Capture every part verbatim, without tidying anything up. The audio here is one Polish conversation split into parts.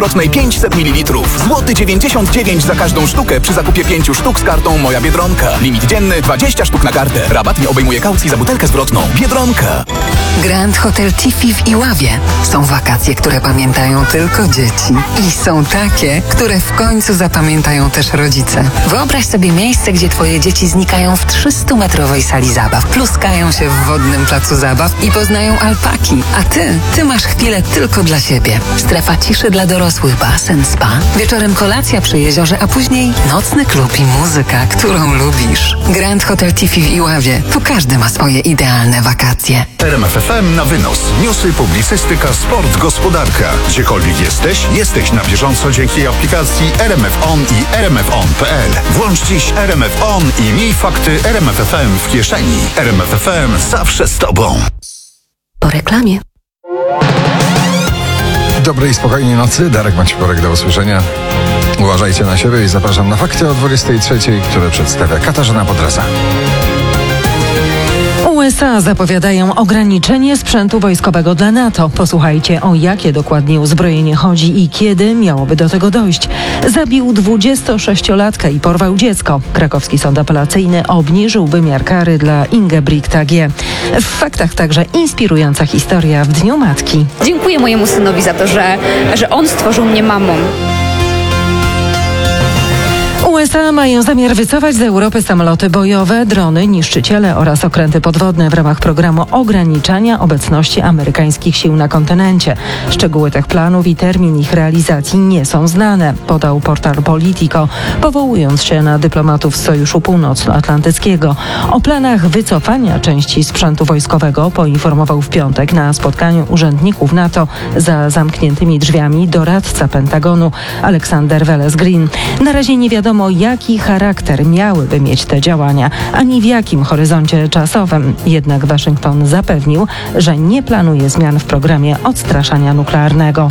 Rocznej pięćset mililitrów. Złoty dziewięćdziesiąt dziewięć za każdą sztukę przy zakupie pięciu sztuk z kartą Moja Biedronka. Limit dzienny dwadzieścia sztuk na kartę. Rabat nie obejmuje kaucji za butelkę zwrotną. Biedronka. Grand Hotel Tiffy w Iławie. Są wakacje, które pamiętają tylko dzieci. I są takie, które w końcu zapamiętają też rodzice. Wyobraź sobie miejsce, gdzie twoje dzieci znikają w trzystumetrowej sali zabaw, pluskają się w wodnym placu zabaw i poznają alpaki. A ty, ty masz chwilę tylko dla siebie. Strefa ciszy dla dorosłych, basen, spa. Wieczorem kolacja przy jeziorze, a później nocny klub i muzyka, którą lubisz. Grand Hotel Tiffy w Iławie. Tu każdy ma swoje idealne wakacje. R M F F M na wynos. Newsy, publicystyka, sport, gospodarka. Gdziekolwiek jesteś, jesteś na bieżąco dzięki aplikacji R M F On i r m f on kropka p l. Włącz dziś R M F On i miej fakty R M F F M w kieszeni. R M F F M zawsze z tobą. Po reklamie. Dobrej i spokojnej nocy. Darek Maciuporek, do usłyszenia. Uważajcie na siebie i zapraszam na fakty o dwudziestej trzeciej, które przedstawia Katarzyna Podraza. U S A zapowiadają ograniczenie sprzętu wojskowego dla NATO. Posłuchajcie, o jakie dokładnie uzbrojenie chodzi i kiedy miałoby do tego dojść. Zabił dwudziestosześciolatkę i porwał dziecko. Krakowski Sąd Apelacyjny obniżył wymiar kary dla Ingebrigta G. W faktach także inspirująca historia w Dniu Matki. Dziękuję mojemu synowi za to, że, że on stworzył mnie mamą. U S A mają zamiar wycofać z Europy samoloty bojowe, drony, niszczyciele oraz okręty podwodne w ramach programu ograniczania obecności amerykańskich sił na kontynencie. Szczegóły tych planów i termin ich realizacji nie są znane, podał portal Politico, powołując się na dyplomatów z Sojuszu Północnoatlantyckiego. O planach wycofania części sprzętu wojskowego poinformował w piątek na spotkaniu urzędników NATO za zamkniętymi drzwiami doradca Pentagonu Aleksander Veles-Green. Na razie nie wiadomo, jaki charakter miałyby mieć te działania, ani w jakim horyzoncie czasowym. Jednak Waszyngton zapewnił, że nie planuje zmian w programie odstraszania nuklearnego.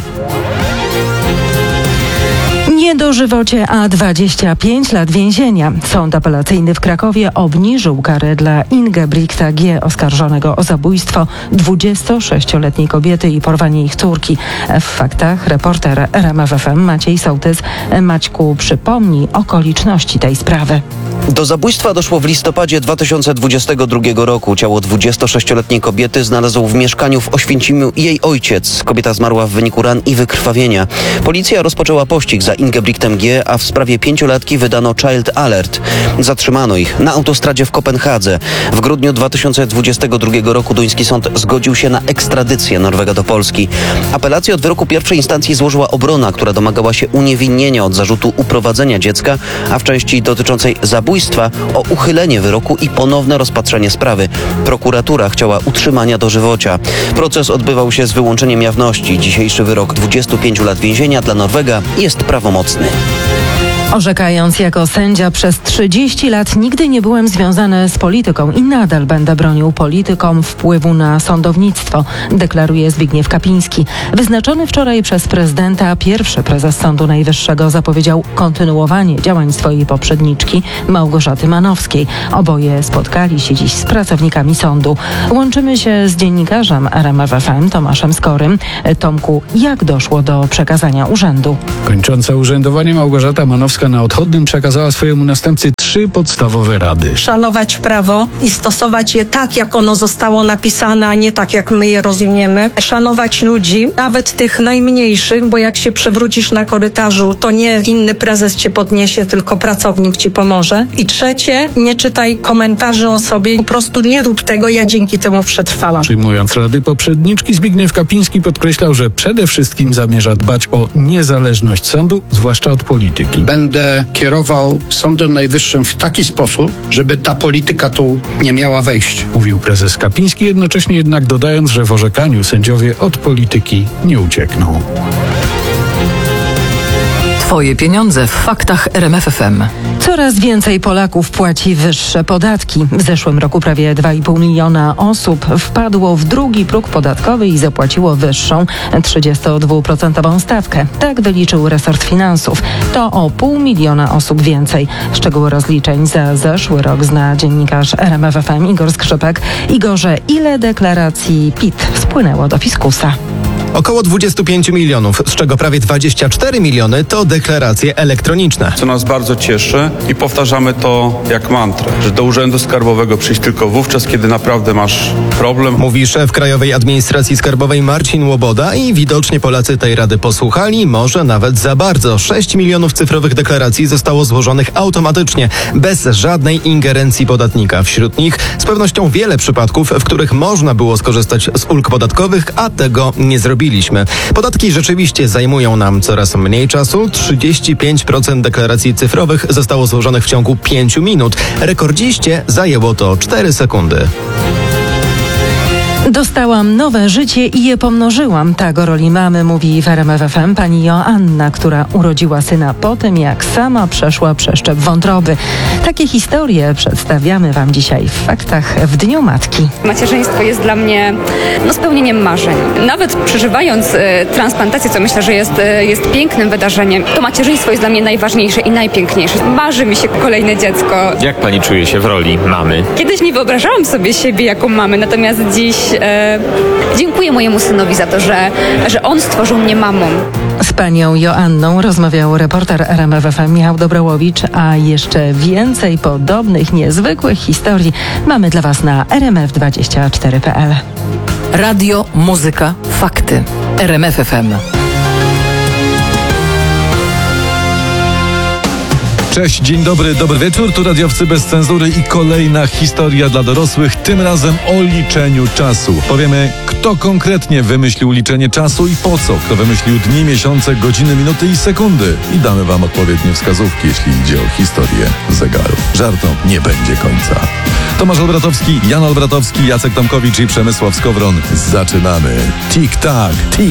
Niedożywocie, a dwadzieścia pięć lat więzienia. Sąd apelacyjny w Krakowie obniżył karę dla Ingebrigta G., oskarżonego o zabójstwo dwudziestosześcioletniej kobiety i porwanie ich córki. W faktach reporter R M F F M Maciej Sołtys. Maćku, przypomnij okoliczności tej sprawy. Do zabójstwa doszło w listopadzie dwa tysiące dwudziestego drugiego roku. Ciało dwudziestosześcioletniej kobiety znalazł w mieszkaniu w Oświęcimiu jej ojciec. Kobieta zmarła w wyniku ran i wykrwawienia. Policja rozpoczęła pościg za Ingebrigtem G., a w sprawie pięciolatki wydano Child Alert. Zatrzymano ich na autostradzie w Kopenhadze. W grudniu dwa tysiące dwudziestego drugiego roku duński sąd zgodził się na ekstradycję Norwega do Polski. Apelację od wyroku pierwszej instancji złożyła obrona, która domagała się uniewinnienia od zarzutu uprowadzenia dziecka, a w części dotyczącej zabójstwa o uchylenie wyroku i ponowne rozpatrzenie sprawy. Prokuratura chciała utrzymania dożywocia. Proces odbywał się z wyłączeniem jawności. Dzisiejszy wyrok dwudziestu pięciu lat więzienia dla Norwega jest prawomocny. Orzekając jako sędzia przez trzydzieści lat nigdy nie byłem związany z polityką i nadal będę bronił politykom wpływu na sądownictwo, deklaruje Zbigniew Kapiński. Wyznaczony wczoraj przez prezydenta pierwszy prezes Sądu Najwyższego zapowiedział kontynuowanie działań swojej poprzedniczki Małgorzaty Manowskiej. Oboje spotkali się dziś z pracownikami sądu. Łączymy się z dziennikarzem R M F F M Tomaszem Skorym. Tomku, jak doszło do przekazania urzędu? Kończąca urzędowanie Małgorzata Manowska na odchodnym przekazała swojemu następcy trzy podstawowe rady. Szanować prawo i stosować je tak, jak ono zostało napisane, a nie tak, jak my je rozumiemy. Szanować ludzi, nawet tych najmniejszych, bo jak się przewrócisz na korytarzu, to nie inny prezes cię podniesie, tylko pracownik ci pomoże. I trzecie, nie czytaj komentarzy o sobie, po prostu nie rób tego, ja dzięki temu przetrwałam. Przyjmując rady poprzedniczki, Zbigniew Kapiński podkreślał, że przede wszystkim zamierza dbać o niezależność sądu, zwłaszcza od polityki. Będę kierował Sądem Najwyższym w taki sposób, żeby ta polityka tu nie miała wejść. Mówił prezes Kapiński, jednocześnie jednak dodając, że w orzekaniu sędziowie od polityki nie uciekną. Twoje pieniądze w faktach R M F F M. Coraz więcej Polaków płaci wyższe podatki. W zeszłym roku prawie dwa i pół miliona osób wpadło w drugi próg podatkowy i zapłaciło wyższą trzydziestodwuprocentową stawkę. Tak wyliczył resort finansów. To o pół miliona osób więcej. Szczegóły rozliczeń za zeszły rok zna dziennikarz R M F F M Igor Skrzypek. Igorze, ile deklaracji P I T spłynęło do fiskusa? Około dwadzieścia pięć milionów, z czego prawie dwadzieścia cztery miliony to deklaracje elektroniczne. Co nas bardzo cieszy i powtarzamy to jak mantrę, że do Urzędu Skarbowego przyjść tylko wówczas, kiedy naprawdę masz problem. Mówi szef Krajowej Administracji Skarbowej Marcin Łoboda i widocznie Polacy tej rady posłuchali, może nawet za bardzo. sześć milionów cyfrowych deklaracji zostało złożonych automatycznie, bez żadnej ingerencji podatnika. Wśród nich z pewnością wiele przypadków, w których można było skorzystać z ulg podatkowych, a tego nie zrobiliśmy. Podatki rzeczywiście zajmują nam coraz mniej czasu. trzydzieści pięć procent deklaracji cyfrowych zostało złożonych w ciągu pięciu minut. Rekordziście zajęło to cztery sekundy. Dostałam nowe życie i je pomnożyłam. Tak o roli mamy mówi w R M F F M pani Joanna, która urodziła syna po tym, jak sama przeszła przeszczep wątroby. Takie historie przedstawiamy wam dzisiaj w Faktach w Dniu Matki. Macierzyństwo jest dla mnie no, spełnieniem marzeń. Nawet przeżywając e, transplantację, co myślę, że jest, e, jest pięknym wydarzeniem, to macierzyństwo jest dla mnie najważniejsze i najpiękniejsze. Marzy mi się kolejne dziecko. Jak pani czuje się w roli mamy? Kiedyś nie wyobrażałam sobie siebie jako mamy, natomiast dziś e, dziękuję mojemu synowi za to, że, że on stworzył mnie mamą. Z panią Joanną rozmawiał reporter R M F F M Michał Dobrołowicz, a jeszcze więcej podobnych, niezwykłych historii mamy dla was na r m f dwadzieścia cztery kropka p l. Radio, muzyka, fakty. R M F F M. Cześć, dzień dobry, dobry wieczór, tu radiowcy bez cenzury i kolejna historia dla dorosłych, tym razem o liczeniu czasu. Powiemy, kto konkretnie wymyślił liczenie czasu i po co, kto wymyślił dni, miesiące, godziny, minuty i sekundy. I damy wam odpowiednie wskazówki, jeśli idzie o historię zegaru. Żartom nie będzie końca. Tomasz Olbratowski, Jan Olbratowski, Jacek Tomkowicz i Przemysław Skowron. Zaczynamy. Tik-tak, tik